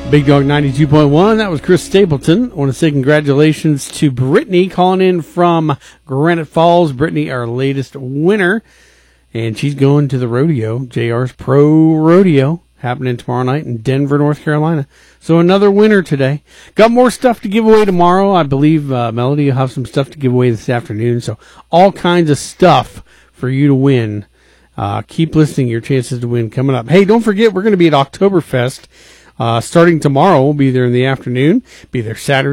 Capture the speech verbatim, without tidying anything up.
Big Dog ninety-two point one, that was Chris Stapleton. I want to say congratulations to Brittany calling in from Granite Falls. Brittany, our latest winner, and she's going to the rodeo, J R's Pro Rodeo, happening tomorrow night in Denver, North Carolina. So another winner today. Got more stuff to give away tomorrow. I believe uh, Melody will have some stuff to give away this afternoon. So all kinds of stuff for you to win. Uh, keep listening. Your chances to win coming up. Hey, don't forget, we're going to be at Oktoberfest. Uh, starting tomorrow, we'll be there in the afternoon, be there Saturday.